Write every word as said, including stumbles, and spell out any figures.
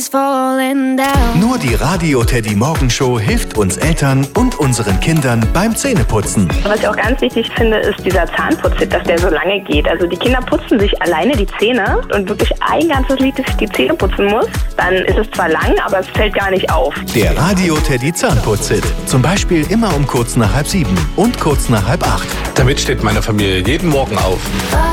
is falling down. Nur die Radio Teddy Morgenshow hilft uns Eltern und unseren Kindern beim Zähneputzen. Was ich auch ganz wichtig finde, ist dieser Zahnputzhit, dass der so lange geht. Also die Kinder putzen sich alleine die Zähne und wirklich ein ganzes Lied, das die Zähne putzen muss. Dann ist es zwar lang, aber es fällt gar nicht auf. Der Radio Teddy Zahnputzhit. Zum Beispiel immer um kurz nach halb sieben und kurz nach halb acht. Damit steht meine Familie jeden Morgen auf.